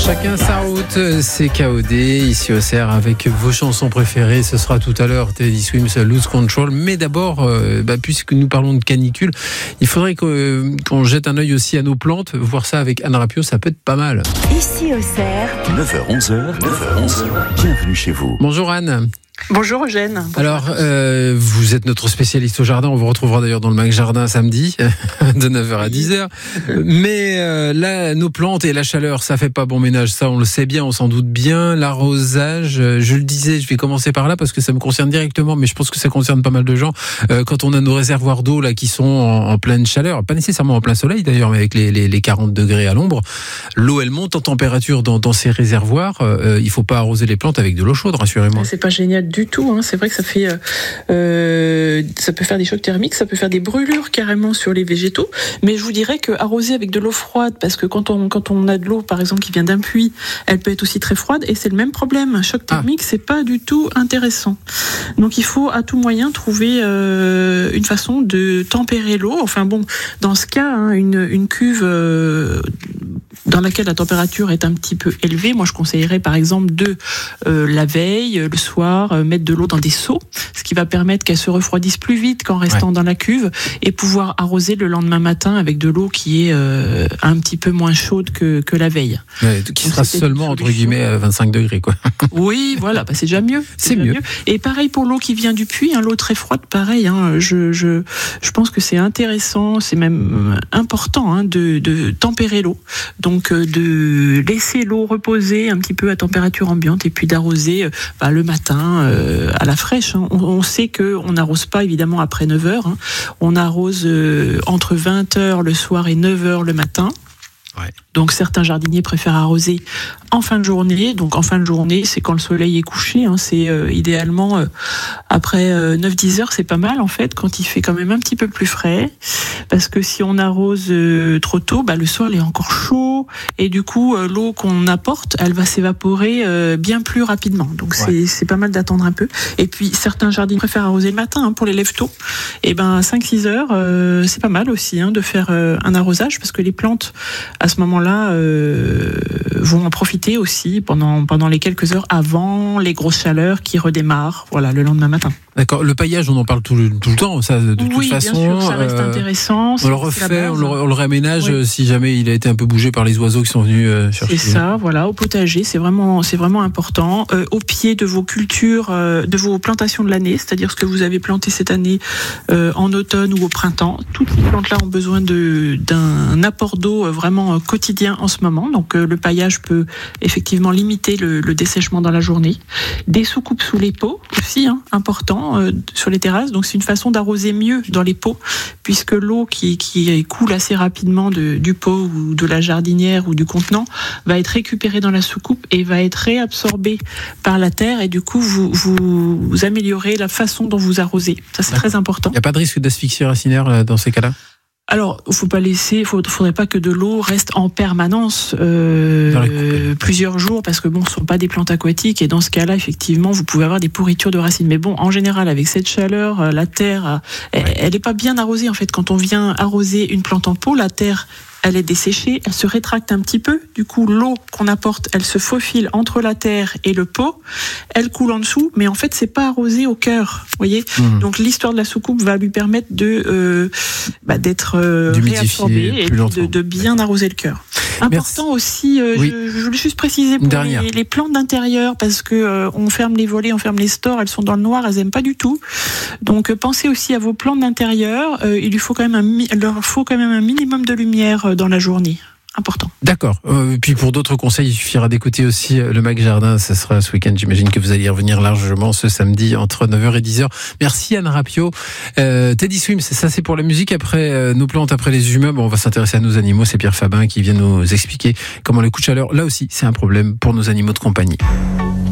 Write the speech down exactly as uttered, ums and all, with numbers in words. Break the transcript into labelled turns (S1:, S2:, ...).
S1: Chacun sa route, c'est K O D, ici au C R avec vos chansons préférées. Ce sera tout à l'heure Teddy Swims, Lose Control. Mais d'abord, euh, bah, puisque nous parlons de canicule, il faudrait qu'on, qu'on jette un œil aussi à nos plantes. Voir ça avec Anne Rapio, ça peut être pas mal.
S2: Ici au C R,
S3: neuf heures onze, neuf heures onze, bienvenue chez vous.
S1: Bonjour Anne.
S4: Bonjour Eugène.
S1: Alors, euh, vous êtes notre spécialiste au jardin. On vous retrouvera d'ailleurs dans le Mag Jardin samedi, de neuf heures à dix heures. Mais euh, là, nos plantes et la chaleur, ça fait pas bon ménage. Ça, on le sait bien, on s'en doute bien. L'arrosage, je le disais, je vais commencer par là parce que ça me concerne directement, mais je pense que ça concerne pas mal de gens. Euh, quand on a nos réservoirs d'eau là qui sont en, en pleine chaleur, pas nécessairement en plein soleil d'ailleurs, mais avec les, les, les quarante degrés à l'ombre, l'eau elle monte en température dans, dans ces réservoirs. Euh, il faut pas arroser les plantes avec de l'eau chaude, rassurez-moi.
S4: C'est pas génial du tout, hein. C'est vrai que ça fait, euh, ça peut faire des chocs thermiques, ça peut faire des brûlures carrément sur les végétaux. Mais je vous dirais que arroser avec de l'eau froide, parce que quand on quand on a de l'eau, par exemple, qui vient d'un puits, elle peut être aussi très froide, et c'est le même problème. Un choc thermique, ah. c'est pas du tout intéressant. Donc il faut à tout moyen trouver euh, une façon de tempérer l'eau. Enfin bon, dans ce cas, hein, une une cuve euh, dans laquelle la température est un petit peu élevée, moi je conseillerais par exemple de euh, la veille, le soir, euh, mettre de l'eau dans des seaux, ce qui va permettre qu'elle se refroidisse plus vite qu'en restant ouais. dans la cuve, et pouvoir arroser le lendemain matin avec de l'eau qui est euh, un petit peu moins chaude que, que la veille.
S1: Ouais, qui sera seulement entre guillemets à vingt-cinq degrés quoi.
S4: Oui, voilà, bah c'est déjà mieux.
S1: C'est, c'est mieux. mieux.
S4: Et pareil pour l'eau qui vient du puits, hein, l'eau très froide, pareil. Hein, je, je, je pense que c'est intéressant, c'est même important hein, de, de tempérer l'eau. Donc euh, de laisser l'eau reposer un petit peu à température ambiante et puis d'arroser euh, bah, le matin euh, à la fraîche. Hein. On, on sait qu'on n'arrose pas évidemment après neuf heures. Hein. On arrose euh, entre vingt heures le soir et neuf heures le matin. Ouais. Donc certains jardiniers préfèrent arroser en fin de journée. Donc en fin de journée, c'est quand le soleil est couché. Hein. C'est euh, idéalement euh, après euh, neuf dix heures, c'est pas mal en fait, quand il fait quand même un petit peu plus frais. Parce que si on arrose euh, trop tôt, bah, le sol est encore chaud et du coup euh, l'eau qu'on apporte, elle va s'évaporer euh, bien plus rapidement. Donc ouais. c'est, c'est pas mal d'attendre un peu. Et puis certains jardiniers préfèrent arroser le matin hein, pour les lève-tôt. Et ben cinq six heures, euh, c'est pas mal aussi hein, de faire euh, un arrosage parce que les plantes à ce moment-là là euh, vont en profiter aussi pendant pendant les quelques heures avant les grosses chaleurs qui redémarrent voilà le lendemain matin.
S1: D'accord, le paillage on en parle tout le, tout le temps ça de toute
S4: oui,
S1: façon.
S4: Oui, bien sûr, ça reste euh, intéressant.
S1: On le refait, on le, on le réaménage oui. si jamais il a été un peu bougé par les oiseaux qui sont venus euh, chercher.
S4: C'est ça, voilà, au potager, c'est vraiment c'est vraiment important. Euh, au pied de vos cultures, euh, de vos plantations de l'année, c'est-à-dire ce que vous avez planté cette année euh, en automne ou au printemps. Toutes ces plantes-là ont besoin de d'un apport d'eau vraiment quotidien en ce moment. Donc euh, le paillage peut effectivement limiter le, le dessèchement dans la journée. Des sous-coupes sous les pots aussi, hein, important. Euh, sur les terrasses, donc c'est une façon d'arroser mieux dans les pots, puisque l'eau qui, qui coule assez rapidement de, du pot ou de la jardinière ou du contenant va être récupérée dans la soucoupe et va être réabsorbée par la terre, et du coup vous, vous, vous améliorez la façon dont vous arrosez. Ça c'est très important.
S1: Il n'y a pas de risque d'asphyxie racinaire dans ces cas-là ?
S4: Alors, il faut pas laisser, il faudrait pas que de l'eau reste en permanence euh, plusieurs jours, parce que bon, ce sont pas des plantes aquatiques, et dans ce cas-là, effectivement, vous pouvez avoir des pourritures de racines. Mais bon, en général, avec cette chaleur, la terre, elle, ouais. elle est pas bien arrosée en fait. Quand on vient arroser une plante en pot, la terre, elle est desséchée, elle se rétracte un petit peu. Du coup, l'eau qu'on apporte, elle se faufile entre la terre et le pot. Elle coule en dessous, mais en fait, c'est pas arrosé au cœur. Vous voyez ? Mmh. Donc, l'histoire de la soucoupe va lui permettre de euh, bah, d'être euh, réabsorbée et de, de bien arroser le cœur. Important Merci. aussi, euh, oui. je, je voulais juste préciser pour les, les plantes d'intérieur, parce que euh, on ferme les volets, on ferme les stores, elles sont dans le noir, elles aiment pas du tout. Donc euh, pensez aussi à vos plantes d'intérieur. Euh, il lui faut quand même un, il leur faut quand même un minimum de lumière euh, dans la journée. Important.
S1: D'accord. Euh, puis pour d'autres conseils, il suffira d'écouter aussi le Mag Jardin. Ce sera ce week-end. J'imagine que vous allez y revenir largement ce samedi entre neuf heures et dix heures. Merci Anne Rapio. Euh, Teddy Swims, ça c'est pour la musique. Après euh, nos plantes, après les humains, bon, on va s'intéresser à nos animaux. C'est Pierre Fabin qui vient nous expliquer comment le coup de chaleur, là aussi, c'est un problème pour nos animaux de compagnie.